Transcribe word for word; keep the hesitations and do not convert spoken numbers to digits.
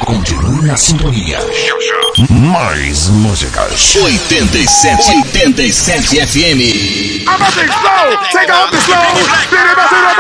Continue na sintonia. Mais músicas. oitenta e sete, oitenta e sete F M. I'm about to explode. Take off the slow.